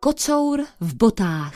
Kocour v botách.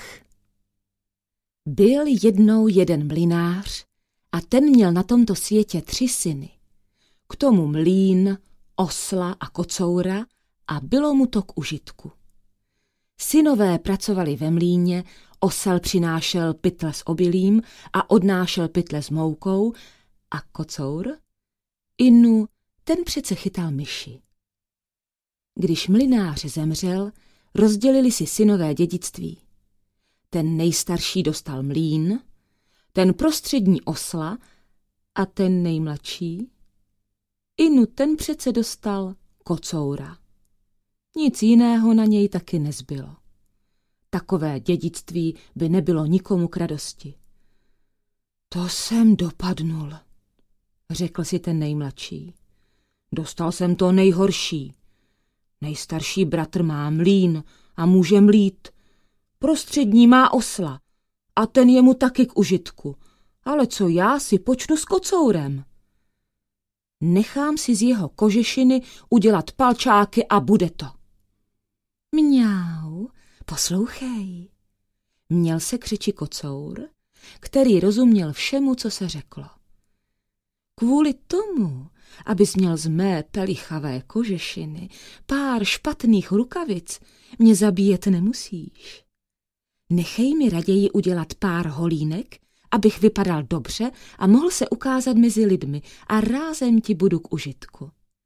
Byl jednou jeden mlynář a ten měl na tomto světě 3 syny. K tomu mlýn, osla a kocoura a bylo mu to k užitku. Synové pracovali ve mlýně, osel přinášel pytle s obilím a odnášel pytle s moukou a kocour, Inu, ten přece chytal myši. Když mlynář zemřel, rozdělili si synové dědictví. Ten nejstarší dostal mlýn, ten prostřední osla a ten nejmladší, Inu, ten přece dostal kocoura. Nic jiného na něj taky nezbylo. Takové dědictví by nebylo nikomu k radosti. To jsem dopadnul, řekl si ten nejmladší. Dostal jsem to nejhorší. Nejstarší bratr má mlýn a může mlít. Prostřední má osla a ten je mu taky k užitku. Ale co já si počnu s kocourem? Nechám si z jeho kožešiny udělat palčáky a bude to. Mňau, poslouchej. Měl se křičí kocour, který rozuměl všemu, co se řeklo. Kvůli tomu, abys měl z mé pelichavé kožešiny pár špatných rukavic, mě zabíjet nemusíš. Nechej mi raději udělat pár holínek, abych vypadal dobře a mohl se ukázat mezi lidmi a rázem ti budu k užitku.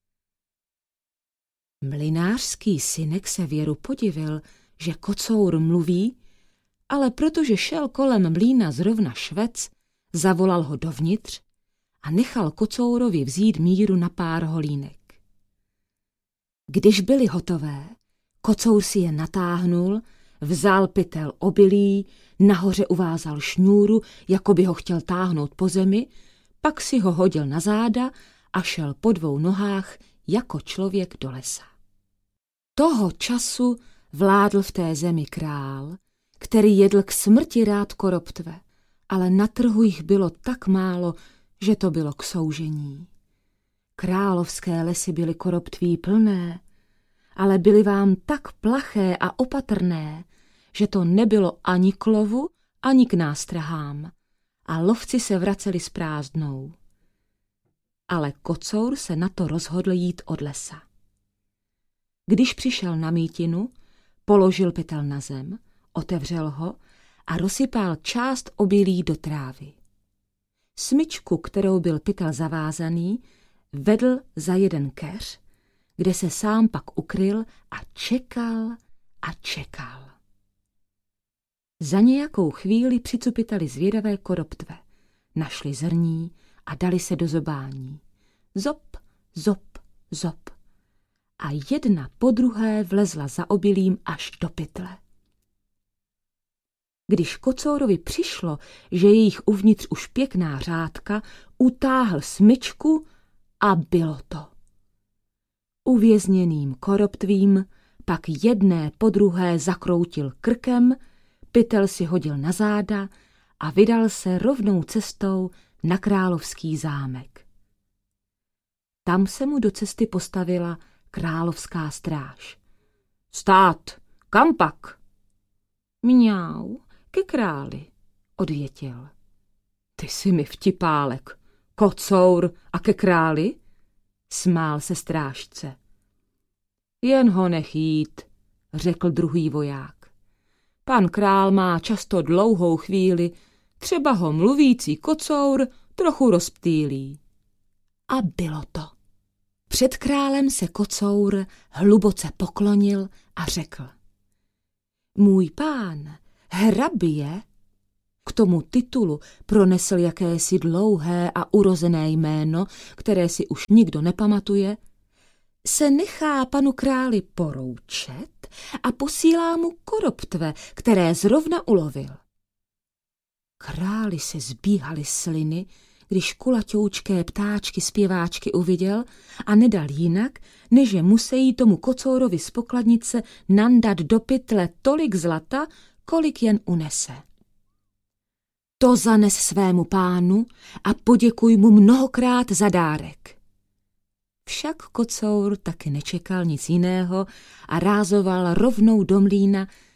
Mlynářský synek se věru podivil, že kocour mluví, ale protože šel kolem mlýna zrovna švec, zavolal ho dovnitř a nechal kocourovi vzít míru na pár holínek. Když byly hotové, kocour si je natáhnul, vzal pytel obilí, nahoře uvázal šňůru, jako by ho chtěl táhnout po zemi, pak si ho hodil na záda a šel po 2 nohách jako člověk do lesa. Toho času vládl v té zemi král, který jedl k smrti rád koroptve, ale na trhu jich bylo tak málo, že to bylo k soužení. Královské lesy byly koroptví plné, ale byly vám tak plaché a opatrné, že to nebylo ani k lovu, ani k nástrahám a lovci se vraceli s prázdnou. Ale kocour se na to rozhodl jít od lesa. Když přišel na mýtinu, položil pytel na zem, otevřel ho a rozsypal část obilí do trávy. Smyčku, kterou byl pytel zavázaný, vedl za jeden keř, kde se sám pak ukryl a čekal a čekal. Za nějakou chvíli přicupitali zvědavé koroptve, našli zrní a dali se do zobání. Zop, zop, zop. A jedna po druhé vlezla za obilím až do pytle. Když kocourovi přišlo, že je jich uvnitř už pěkná řádka, utáhl smyčku a bylo to. Uvězněným koroptvím pak jedné po druhé zakroutil krkem, pytel si hodil na záda a vydal se rovnou cestou na královský zámek. Tam se mu do cesty postavila královská stráž. Stát, kam pak? Mňau, ke králi, odvětil. Ty jsi mi vtipálek, kocour a ke králi? Smál se strážce. Jen ho nech jít, řekl druhý voják. Pan král má často dlouhou chvíli, třeba ho mluvící kocour trochu rozptýlí. A bylo to. Před králem se kocour hluboce poklonil a řekl. Můj pán, hrabě, k tomu titulu pronesl jakési dlouhé a urozené jméno, které si už nikdo nepamatuje, se nechá panu králi poroučet a posílá mu koroptve, které zrovna ulovil. Králi se zbíhaly sliny, když kulatoučké ptáčky zpěváčky uviděl a nedal jinak, než že musí tomu kocourovi z pokladnice nandat do pytle tolik zlata, kolik jen unese. To zanes svému pánu a poděkuj mu mnohokrát za dárek. Však kocour taky nečekal nic jiného a rázoval rovnou do mlýna,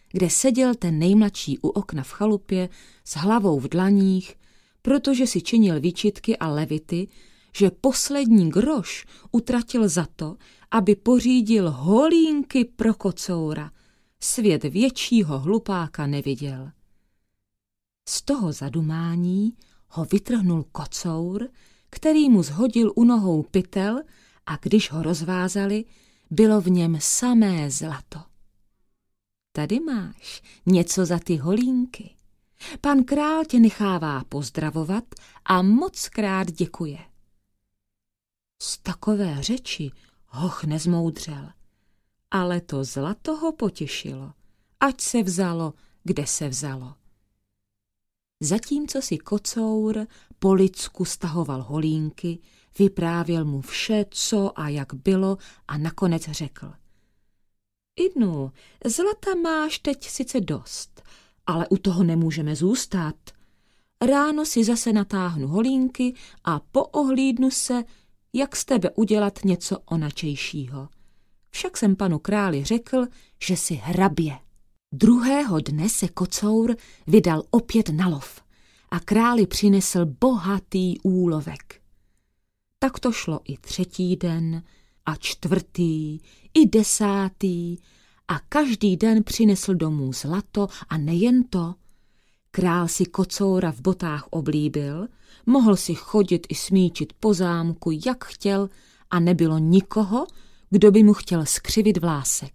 kde seděl ten nejmladší u okna v chalupě s hlavou v dlaních, protože si činil výčitky a levity, že poslední groš utratil za to, aby pořídil holínky pro kocoura. Svět většího hlupáka neviděl. Z toho zadumání ho vytrhnul kocour, který mu zhodil u nohou pytel, a když ho rozvázali, bylo v něm samé zlato. Tady máš něco za ty holínky. Pan král tě nechává pozdravovat a mockrát děkuje. Z takové řeči hoch nezmoudřel, ale to zlato ho potěšilo, ať se vzalo, kde se vzalo. Zatímco si kocour po lidsku stahoval holínky, vyprávěl mu vše, co a jak bylo, a nakonec řekl: Idnu, zlata máš teď sice dost, ale u toho nemůžeme zůstat. Ráno si zase natáhnu holínky a poohlídnu se, jak z tebe udělat něco onačejšího. Však jsem panu králi řekl, že si hrabě. Druhého dne se kocour vydal opět na lov a králi přinesl bohatý úlovek. Tak to šlo i 3. den a 4. i 10. a každý den přinesl domů zlato, a nejen to. Král si kocoura v botách oblíbil, mohl si chodit i smíčit po zámku, jak chtěl, a nebylo nikoho, kdo by mu chtěl skřivit vlásek.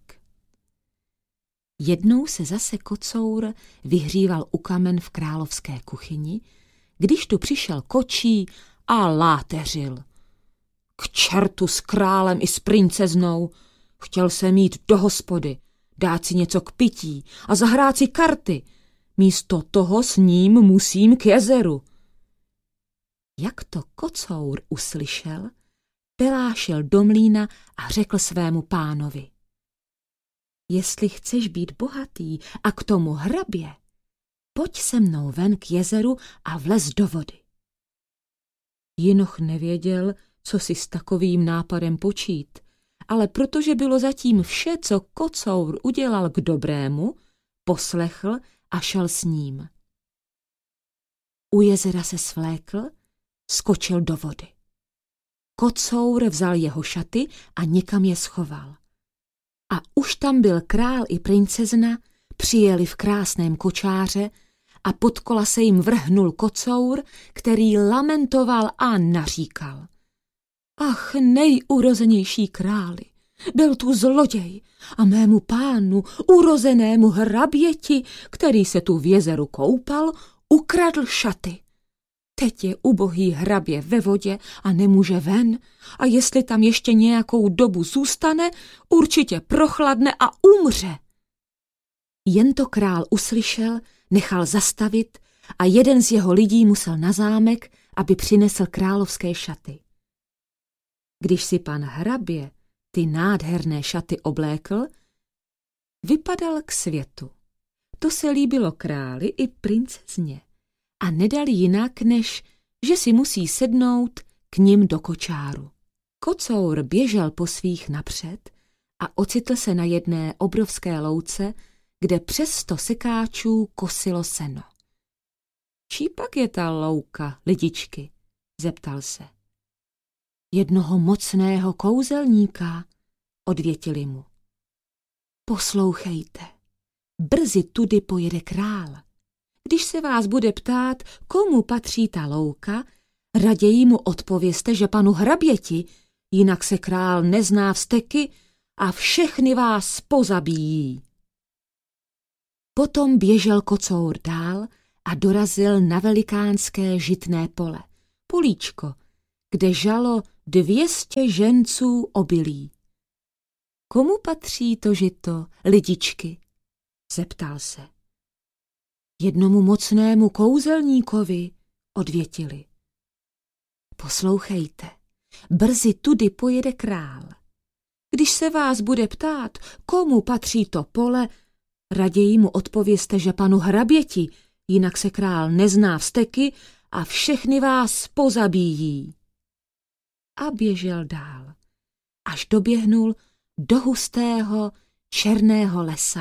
Jednou se zase kocour vyhříval u kamen v královské kuchyni, když tu přišel kočí a láteřil. K čertu s králem i s princeznou, chtěl jsem jít do hospody, dát si něco k pití a zahrát si karty. Místo toho s ním musím k jezeru. Jak to kocour uslyšel, pelášil do mlýna a řekl svému pánovi: Jestli chceš být bohatý a k tomu hrabě, pojď se mnou ven k jezeru a vlez do vody. Jinoch nevěděl, co si s takovým nápadem počít, ale protože bylo zatím vše, co kocour udělal k dobrému, poslechl a šel s ním. U jezera se svlékl, skočil do vody. Kocour vzal jeho šaty a někam je schoval. A už tam byl král i princezna, přijeli v krásném kočáře a pod kola se jim vrhnul kocour, který lamentoval a naříkal: Ach, nejurozenější králi, byl tu zloděj a mému pánu, urozenému hraběti, který se tu v jezeru koupal, ukradl šaty. Teď je ubohý hrabě ve vodě a nemůže ven, a jestli tam ještě nějakou dobu zůstane, určitě prochladne a umře. Jen to král uslyšel, nechal zastavit a jeden z jeho lidí musel na zámek, aby přinesl královské šaty. Když si pan hrabě ty nádherné šaty oblékl, vypadal k světu. To se líbilo králi i princezně a nedali jinak, než že si musí sednout k nim do kočáru. Kocour běžel po svých napřed a ocitl se na jedné obrovské louce, kde přes 100 sekáčů kosilo seno. Čí pak je ta louka, lidičky? Zeptal se. Jednoho mocného kouzelníka, odvětili mu. Poslouchejte, brzy tudy pojede král. Když se vás bude ptát, komu patří ta louka, raději mu odpovězte, že panu hraběti, jinak se král nezná vzteky a všechny vás pozabíjí. Potom běžel kocour dál a dorazil na velikánské žitné pole, políčko, kde žalo 200 ženců obilí. Komu patří to žito, lidičky? Zeptal se. Jednomu mocnému kouzelníkovi, odvětili. Poslouchejte, brzy tudy pojede král. Když se vás bude ptát, komu patří to pole, raději mu odpovězte, že panu hraběti, jinak se král nezná vzteky a všechny vás pozabíjí. A běžel dál, až doběhnul do hustého černého lesa,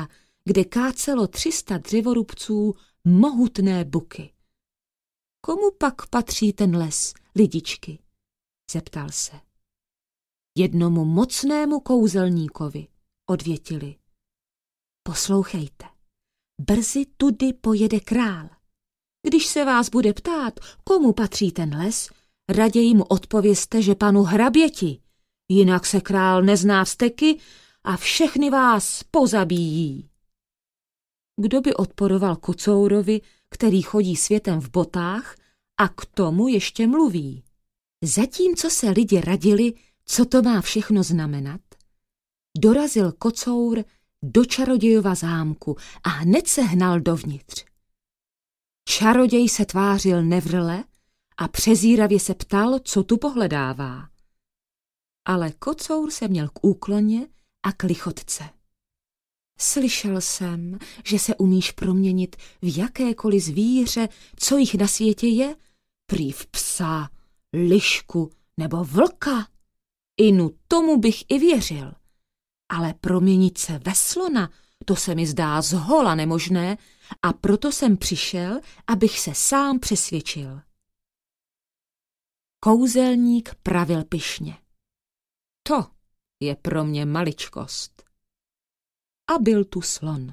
kde kácelo 300 dřevorubců mohutné buky. Komu pak patří ten les, lidičky? Zeptal se. Jednomu mocnému kouzelníkovi, odvětili. Poslouchejte, brzy tudy pojede král. Když se vás bude ptát, komu patří ten les, raději mu odpovězte, že panu hraběti, jinak se král nezná vzteky a všechny vás pozabíjí. Kdo by odporoval kocourovi, který chodí světem v botách a k tomu ještě mluví? Zatímco se lidi radili, co to má všechno znamenat, dorazil kocour do čarodějova zámku a hned se hnal dovnitř. Čaroděj se tvářil nevrle a přezíravě se ptal, co tu pohledává. Ale kocour se měl k úkloně a k lichotce. Slyšel jsem, že se umíš proměnit v jakékoliv zvíře, co jich na světě je, prý v psa, lišku nebo vlka. Inu, tomu bych i věřil. Ale proměnit se ve slona, to se mi zdá zhola nemožné a proto jsem přišel, abych se sám přesvědčil. Kouzelník pravil pyšně. To je pro mě maličkost. A byl tu slon.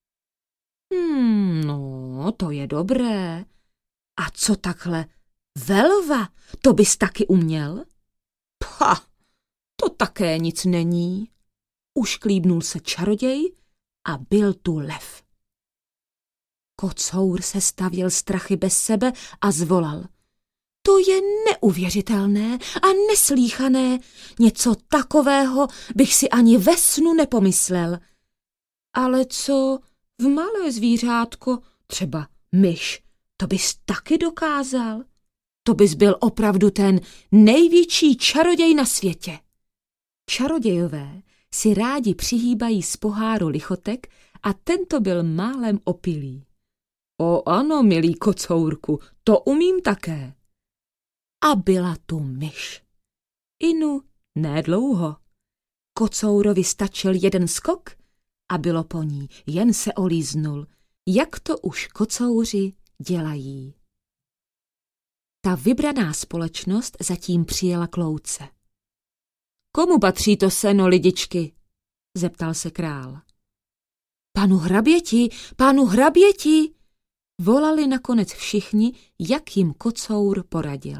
No, to je dobré. A co takhle? Velva, to bys taky uměl? Pha, to také nic není. Ušklíbnul se čaroděj a byl tu lev. Kocour se stavěl strachy bez sebe a zvolal. To je neuvěřitelné a neslýchané. Něco takového bych si ani ve snu nepomyslel. Ale co v malé zvířátko, třeba myš, to bys taky dokázal? To bys byl opravdu ten největší čaroděj na světě. Čarodějové si rádi přihýbají z poháru lichotek a tento byl málem opilý. O ano, milý kocourku, to umím také. A byla tu myš. Inu, ne dlouho. Kocourovi stačil jeden skok a bylo po ní, jen se olíznul, jak to už kocouři dělají. Ta vybraná společnost zatím přijela k louce. Komu patří to seno, lidičky? Zeptal se král. Panu hraběti, panu hraběti! Volali nakonec všichni, jak jim kocour poradil.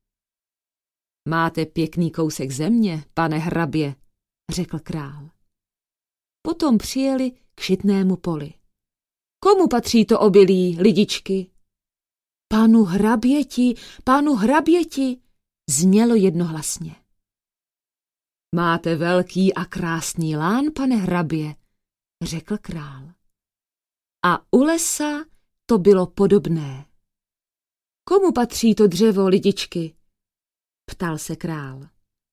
Máte pěkný kousek země, pane hrabě, řekl král. Potom přijeli k žitnému poli. Komu patří to obilí, lidičky? Panu hraběti, znělo jednohlasně. Máte velký a krásný lán, pane hrabě, řekl král. A u lesa to bylo podobné. Komu patří to dřevo, lidičky? Ptal se král.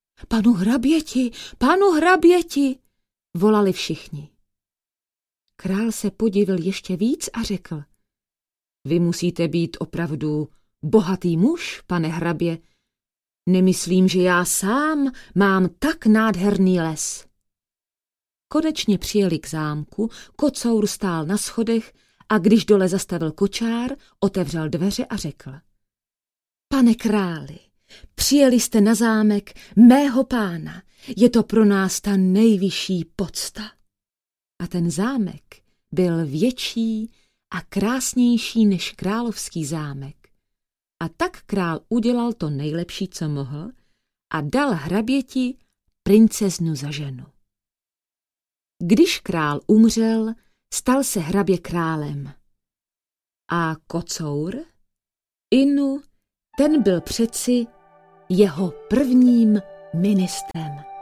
Panu hraběti, volali všichni. Král se podivil ještě víc a řekl. Vy musíte být opravdu bohatý muž, pane hrabě. Nemyslím, že já sám mám tak nádherný les. Konečně přijeli k zámku, kocour stál na schodech a když dole zastavil kočár, otevřel dveře a řekl. Pane králi, přijeli jste na zámek mého pána, je to pro nás ta nejvyšší pocta. A ten zámek byl větší a krásnější než královský zámek. A tak král udělal to nejlepší, co mohl, a dal hraběti princeznu za ženu. Když král umřel, stal se hrabě králem. A kocour, Inu, ten byl přeci jeho prvním ministrem.